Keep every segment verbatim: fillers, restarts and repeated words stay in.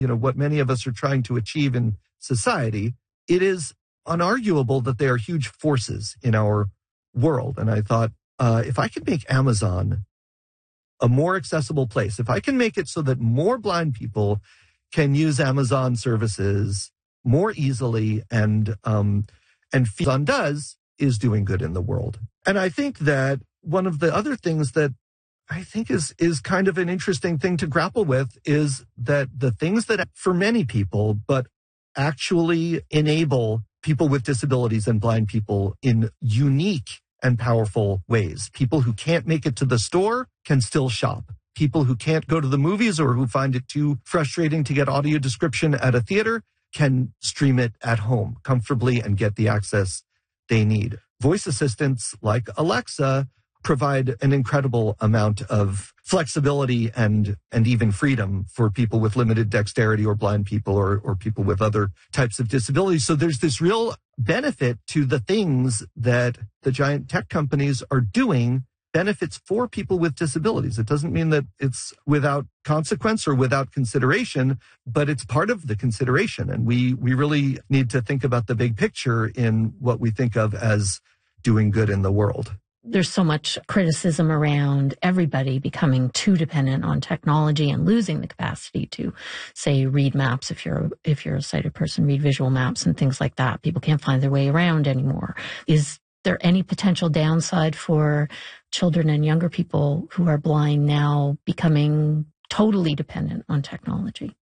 you know, what many of us are trying to achieve in society, it is unarguable that they are huge forces in our world. And I thought, uh, if I could make Amazon a more accessible place, if I can make it so that more blind people can use Amazon services more easily, and um, and Amazon does is doing good in the world. And I think that one of the other things that I think is is kind of an interesting thing to grapple with is that the things that for many people, but actually enable people with disabilities and blind people in unique and powerful ways. People who can't make it to the store can still shop. People who can't go to the movies or who find it too frustrating to get audio description at a theater can stream it at home comfortably and get the access they need. Voice assistants like Alexa provide an incredible amount of flexibility and and even freedom for people with limited dexterity or blind people or, or people with other types of disabilities. So there's this real benefit to the things that the giant tech companies are doing, benefits for people with disabilities. It doesn't mean that it's without consequence or without consideration, but it's part of the consideration. And we we really need to think about the big picture in what we think of as doing good in the world. There's so much criticism around everybody becoming too dependent on technology and losing the capacity to, say, read maps. If you're if you're a sighted person, read visual maps and things like that. People can't find their way around anymore. Is there any potential downside for children and younger people who are blind now becoming totally dependent on technology?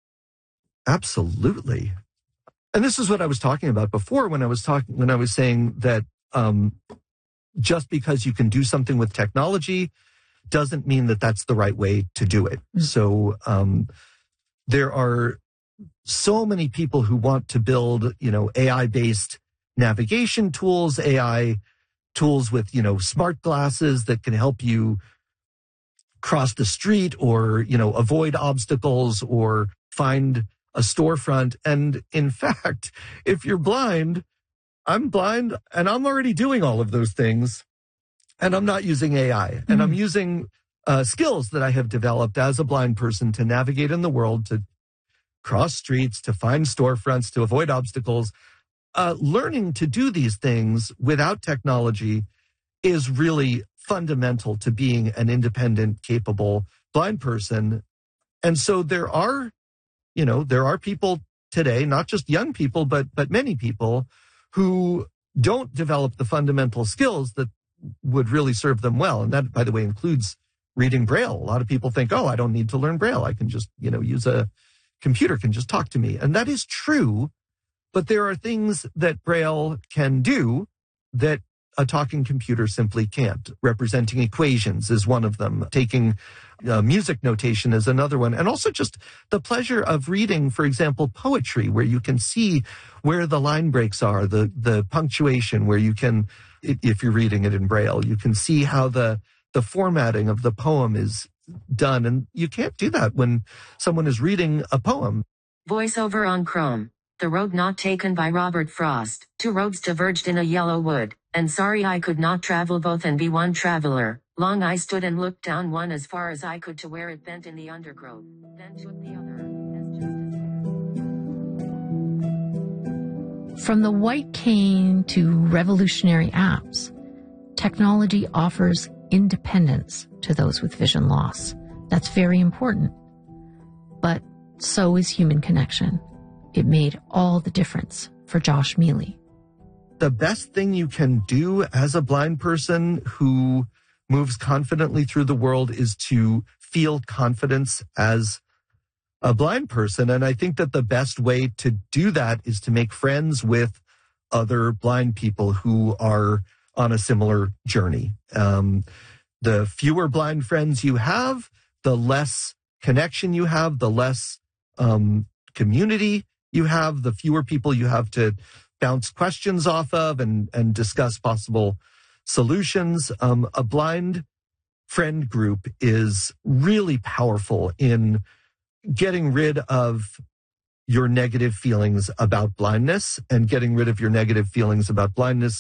Absolutely. And this is what I was talking about before when I was talking when I was saying that um, just because you can do something with technology doesn't mean that that's the right way to do it. Mm-hmm. So um, there are so many people who want to build, you know, A I-based navigation tools, A I tools with, you know, smart glasses that can help you cross the street or, you know, avoid obstacles or find a storefront. And in fact, if you're blind, I'm blind and I'm already doing all of those things and I'm not using A I. Mm-hmm. And I'm using uh, skills that I have developed as a blind person to navigate in the world, to cross streets, to find storefronts, to avoid obstacles. Uh, learning to do these things without technology is really fundamental to being an independent, capable blind person. And so there are, you know, there are people today, not just young people, but but many people who don't develop the fundamental skills that would really serve them well. And that, by the way, includes reading Braille. A lot of people think, oh, I don't need to learn Braille. I can just, you know, use a computer can just talk to me. And that is true. But there are things that Braille can do that a talking computer simply can't. Representing equations is one of them. Taking uh, music notation is another one. And also just the pleasure of reading, for example, poetry, where you can see where the line breaks are, the, the punctuation, where you can, if you're reading it in Braille, you can see how the, the formatting of the poem is done. And you can't do that when someone is reading a poem. Voiceover on Chrome. The Road Not Taken by Robert Frost. Two roads diverged in a yellow wood, and sorry I could not travel both and be one traveler. Long I stood and looked down one as far as I could to where it bent in the undergrowth, then took the other. From the white cane to revolutionary apps, technology offers independence to those with vision loss. That's very important. But so is human connection. It made all the difference for Josh Mealy. The best thing you can do as a blind person who moves confidently through the world is to feel confidence as a blind person. And I think that the best way to do that is to make friends with other blind people who are on a similar journey. Um, the fewer blind friends you have, the less connection you have, the less um, community you have, the fewer people you have to bounce questions off of and, and discuss possible solutions. Um, a blind friend group is really powerful in getting rid of your negative feelings about blindness and getting rid of your negative feelings about blindness